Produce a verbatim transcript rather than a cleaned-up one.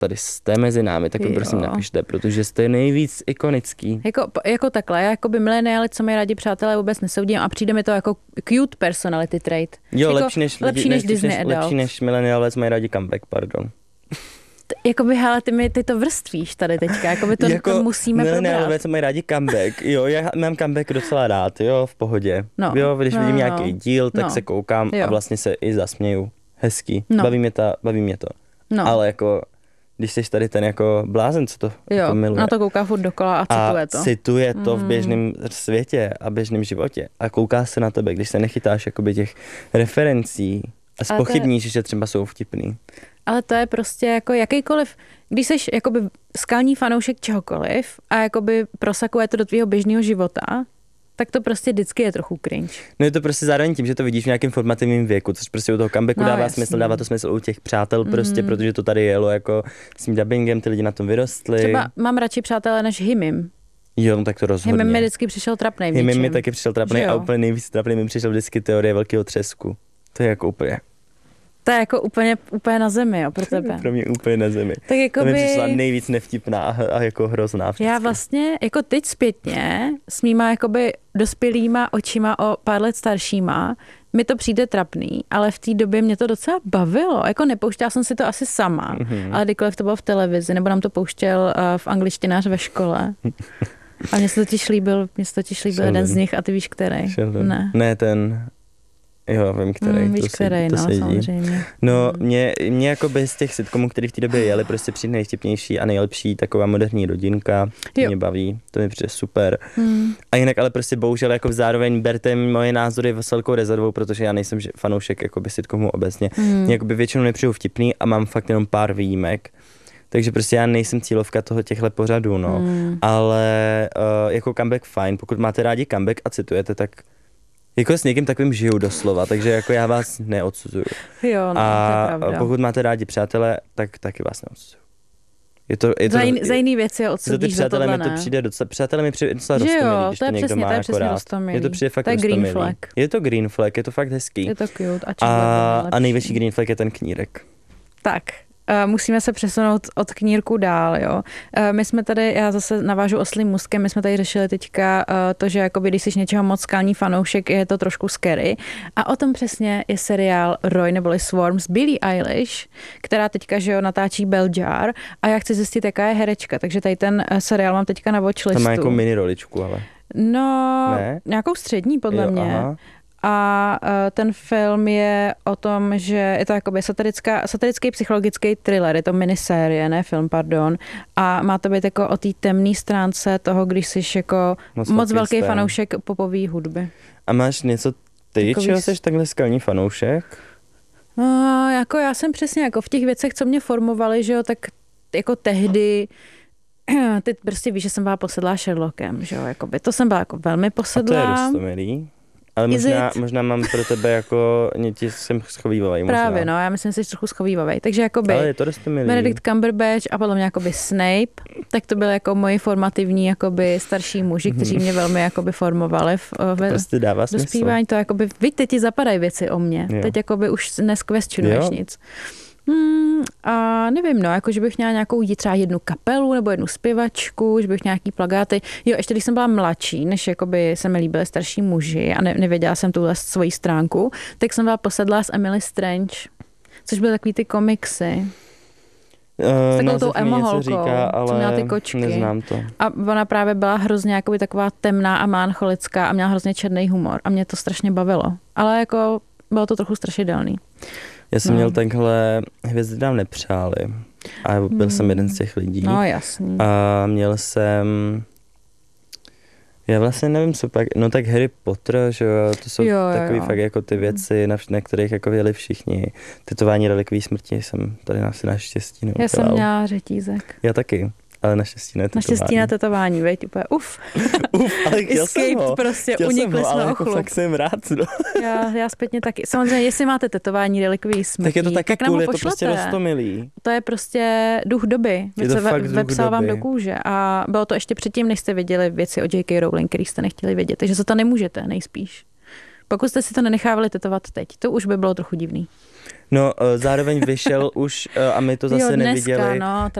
tady jste mezi námi, tak mi prosím napište, protože jste nejvíc ikonický. Jako, jako takhle, já jako by mileniáli, co mají rádi přátelé, vůbec nesoudím a přijde mi to jako cute personality trait. Jo, jako lepší než, lepší než, než Disney než, Adult. Lepší než mileniálové, co mají rádi comeback, pardon. Jakoby, hele, ty mi ty to vrstvíš tady teďka, jakoby to, jako to musíme probrat. Mileniálové, co mají rádi comeback, jo, já mám comeback docela rád, jo, v pohodě. No, jo, když no, vidím no, nějaký díl, tak no. se koukám jo. a vlastně se i zasměju. Hezký, no. baví mě, ta, baví mě to. No. Ale jako, když jsi tady ten jako blázen, co to jo, jako miluje. na to kouká furt dokola a cituje a to. cituje to mm. v běžném světě a běžném životě. A kouká se na tebe, když se nechytáš jakoby těch referencí a zpochybníš, je... že třeba jsou vtipný. Ale to je prostě jako jakýkoliv, když jsi jakoby skalní fanoušek čehokoliv a jakoby prosakuje to do tvýho běžného života, tak to prostě vždycky je trochu cringe. No je to prostě zároveň tím, že to vidíš v nějakém formativním věku, což prostě u toho comebacku no, dává jasný. smysl, dává to smysl u těch přátel prostě, mm. protože to tady jelo jako s tím dubbingem, ty lidi na tom vyrostli. Třeba mám radši přátelé než Himim. Jo, no tak to rozhodně. Himim mi vždycky přišel trapnej. Himim mi taky přišel trapnej a úplně nejvíc trapnej mi přišel vždycky teorie velkého třesku. To je jako úplně... To je jako úplně, úplně na zemi, jo, pro tebe. Pro mě úplně na zemi. Tak jakoby... To mi přišla nejvíc nevtipná a, a jako hrozná. Vždycky. Já vlastně, jako teď zpětně, s mýma jakoby dospělýma očima o pár let staršíma, mi to přijde trapný, ale v té době mě to docela bavilo. Jako nepouštěla jsem si to asi sama, mm-hmm. ale kdykoliv to bylo v televizi, nebo nám to pouštěl uh, v angličtinář ve škole. A mně se totiž líbil, mně se totiž líbil jeden z nich a ty víš, který. Sheldon. Ne. Ne, ten... Jo, vím, který. Mm, víš, to který, to no, sedí. samozřejmě. No, mě, mě jako bez těch sitcomů, který v té době jeli, prostě přijde nejvtipnější a nejlepší taková moderní rodinka. To mě baví, to mi přijde super. Mm. A jinak ale prostě bohužel jako zároveň berte moje názory s velkou rezervou, protože já nejsem fanoušek jakoby sitcomů obecně. Mm. Mě jakoby většinou nepřijdu vtipný a mám fakt jenom pár výjimek. Takže prostě já nejsem cílovka toho těchhle pořadů, no. Mm. Ale uh, jako comeback fajn, pokud máte rádi comeback a citujete, tak jako s někým takovým žiju doslova, takže jako já vás neodsuzuju. Jo, no, a pokud máte rádi přátelé, tak taky vás neodsuzuju. Je to, je to, za, jiný, za jiný věci je odsudíš, za tohle ne. Mi to přijde docela, přátelé mi přijde docela roztomilý, když to, to někdo přesně, má to je jako rád. Je to přijde fakt to je roztomilý. green flag. Je to green flag, je to fakt hezký. Je to cute. A, a, a největší green flag je ten knírek. Tak. Musíme se přesunout od knírku dál, jo. My jsme tady, já zase navážu oslím můstkem, my jsme tady řešili teďka to, že jakoby, když jsi něčeho moc skalní fanoušek, je to trošku scary. A o tom přesně je seriál Roy neboli Swarm s Billie Eilish, která teďka, že jo, natáčí Bell Jar a já chci zjistit, jaká je herečka, takže tady ten seriál mám teďka na watchlistu. Tam má jako mini roličku, ale. No, ne? Nějakou střední podle jo, mě. Aha. A ten film je o tom, že je to jakoby satirická, satirický psychologický thriller, je to minisérie, ne film, pardon. A má to být jako o té temné stránce toho, když jsi jako moc, moc velký stém. fanoušek popový hudby. A máš něco ty, Takový... čeho jsi takhle skalní fanoušek? No, jako já jsem přesně jako v těch věcech, co mě formovaly, že jo, tak jako tehdy ty prostě víš, že jsem byla posedlá Sherlockem, že jo, jakoby to jsem byla jako velmi posedlá. A to je roztomilý. Ale možná, možná mám pro tebe jako, ti jsem schovývavej. Právě, no, já myslím, že jsi trochu schovývavej. Takže jakoby ale je to roztomilý. Benedict Cumberbatch a potom jakoby Snape, tak to byly jako moji formativní jakoby starší muži, kteří mě velmi jakoby formovali v, ve prostě dává smysl. dospívání. To jakoby, víte, ti zapadají věci o mě. Jo. Teď jakoby už neskvestionuješ nic. Hmm, a nevím, no, jako, že bych měla nějakou třeba jednu kapelu nebo jednu zpěvačku, že bych nějaký plakáty. Jo, ještě když jsem byla mladší, než jakoby se mi líbily starší muži a ne, nevěděla jsem tuhle svoji stránku, tak jsem byla posedlá s Emily Strange, což byly takový ty komiksy. S takovou tou emo-holkou, říká, co měla ty kočky. Neznám to. A ona právě byla hrozně jakoby taková temná a melancholická a měla hrozně černý humor a mě to strašně bavilo. Ale jako bylo to trochu strašidelný. Já jsem no. měl takhle, hvězdy nám nepřáli a byl hmm. jsem jeden z těch lidí. No jasný. A měl jsem, já vlastně nevím, co pak, no tak Harry Potter, že jo, to jsou jo, takový jo. fakt jako ty věci, na, na kterých jako věli všichni. Tetování relikví smrti jsem tady asi naštěstí neudělal. Já jsem měla řetízek. Já taky. Ale naštěstí na tetování. Naštěstí na tetování, veď, úplně uf. Uf, ale chtěl jsem ho. Prostě, unikli jsme ale o jako chlup. Fakt jsem rád. No. Já, já zpětně taky. Samozřejmě, jestli máte tetování relikví smrti, tak je to taky tak cool, nám je ho to prostě roztomilý. To je prostě duch doby. Je to fakt duch vepsal doby. vám do kůže. A bylo to ještě předtím, než jste věděli věci o J K Rowling, který jste nechtěli vědět. Takže za to nemůžete, nejspíš. Pokud jste si to nenechávali tetovat teď, to už by bylo trochu divný. No, zároveň vyšel už, a my to zase jo, dneska, neviděli, no,